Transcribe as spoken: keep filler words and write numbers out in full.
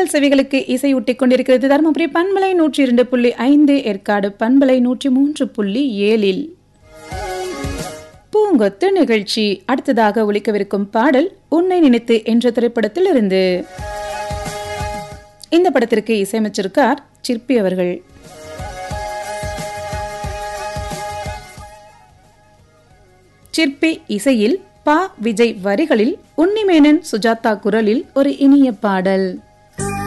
உங்கள் செவிகளுக்கு இசையூட்டிக் கொண்டிருக்கிறது தருமபுரி பண்பலை நூற்றி இரண்டு புள்ளி ஐந்து, ஏற்காடு பண்பலை நூற்றி மூன்று புள்ளி ஏழில் பூங்கொத்து நிகழ்ச்சி. அடுத்ததாக ஒலிக்கவிருக்கும் பாடல் உன்னை நினைத்து என்ற திரைப்படத்தில் இருந்து. இந்த படத்திற்கு இசையமைச்சிருக்கார் சிற்பி அவர்கள். சிற்பி இசையில் பா விஜய் வரிகளில் உன்னிமேனன் சுஜாதா குரலில் ஒரு இனிய பாடல்.